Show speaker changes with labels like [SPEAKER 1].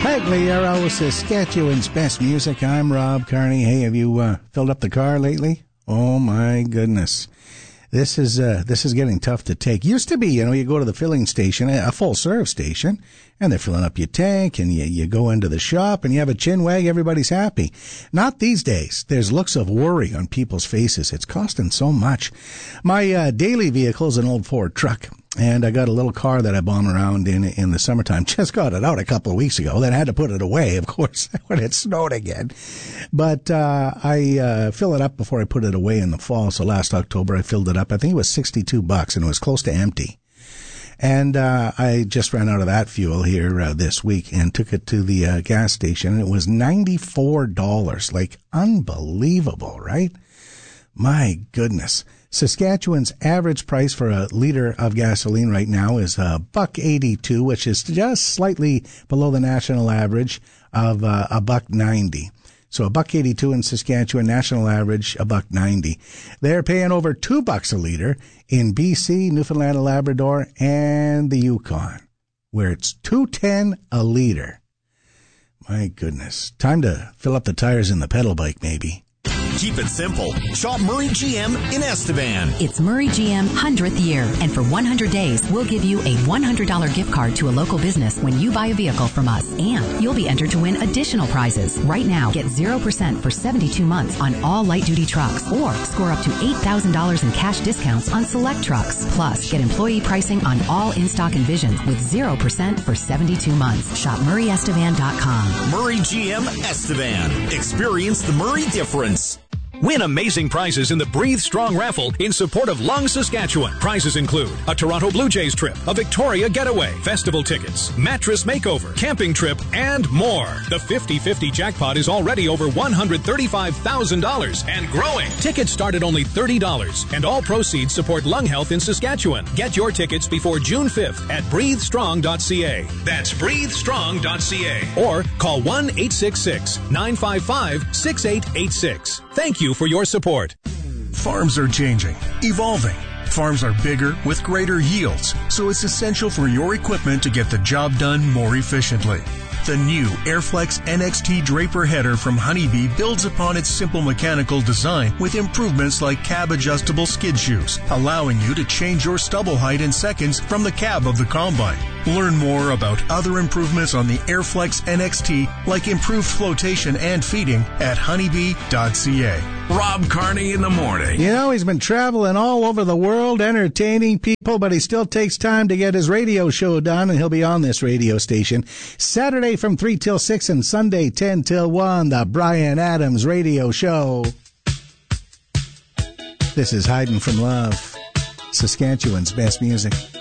[SPEAKER 1] Pagliaro, Saskatchewan's best music. I'm Rob Carney. Hey, have you filled up the car lately? Oh my goodness. This is getting tough to take. Used to be, you go to the filling station, a full serve station, and they're filling up your tank, and you go into the shop and you have a chin wag, everybody's happy. Not these days. There's looks of worry on people's faces. It's costing so much. My daily vehicle is an old Ford truck, and I got a little car that I bomb around in the summertime. Just got it out a couple of weeks ago. Then I had to put it away, of course, when it snowed again. But I fill it up before I put it away in the fall. So last October I filled it up. I think it was $62, and it was close to empty. And I just ran out of that fuel here this week and took it to the gas station, and it was $94. Like, unbelievable, right? My goodness. Saskatchewan's average price for a liter of gasoline right now is $1.82, which is just slightly below the national average of $1.90. So $1.82 in Saskatchewan, national average $1.90. They're paying over $2 a liter in BC, Newfoundland and Labrador, and the Yukon, where it's $2.10 a liter. My goodness. Time to fill up the tires in the pedal bike, maybe.
[SPEAKER 2] Keep it simple. Shop Murray GM in Estevan.
[SPEAKER 3] It's Murray GM 100th year, and for 100 days, we'll give you a $100 gift card to a local business when you buy a vehicle from us, and you'll be entered to win additional prizes. Right now, get 0% for 72 months on all light-duty trucks, or score up to $8,000 in cash discounts on select trucks. Plus, get employee pricing on all in-stock Envisions with 0% for 72 months. Shop MurrayEstevan.com.
[SPEAKER 2] Murray GM Estevan. Experience the Murray difference.
[SPEAKER 4] Win amazing prizes in the Breathe Strong raffle in support of Lung, Saskatchewan. Prizes include a Toronto Blue Jays trip, a Victoria getaway, festival tickets, mattress makeover, camping trip, and more. The 50-50 jackpot is already over $135,000 and growing. Tickets start at only $30, and all proceeds support lung health in Saskatchewan. Get your tickets before June 5th at breathestrong.ca. That's breathestrong.ca. Or call 1-866-955-6886. Thank you for your support.
[SPEAKER 5] Farms are changing, evolving. Farms are bigger with greater yields, so it's essential for your equipment to get the job done more efficiently. The new Airflex NXT Draper header from Honeybee builds upon its simple mechanical design with improvements like cab-adjustable skid shoes, allowing you to change your stubble height in seconds from the cab of the combine. Learn more about other improvements on the Airflex NXT, like improved flotation and feeding, at honeybee.ca.
[SPEAKER 2] Rob Carney in the morning.
[SPEAKER 1] He's been traveling all over the world, entertaining people, but he still takes time to get his radio show done, and he'll be on this radio station Saturday from 3 till 6 and Sunday 10 till 1, the Bryan Adams Radio Show. This is Hiding from Love, Saskatchewan's best music.